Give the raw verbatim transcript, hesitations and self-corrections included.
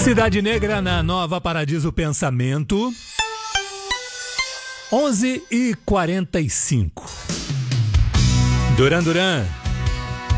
Cidade Negra na Nova Paradiso Pensamento. onze e quarenta e cinco. Duran Duran.